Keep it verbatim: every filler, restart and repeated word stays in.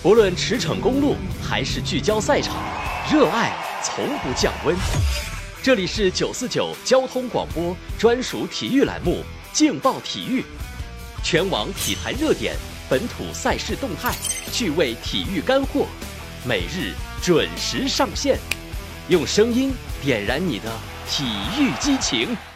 不论驰骋公路还是聚焦赛场，热爱从不降温。这里是九四九交通广播专属体育栏目《劲爆体育》，全网体坛热点、本土赛事动态、趣味体育干货，每日准时上线，用声音点燃你的体育激情。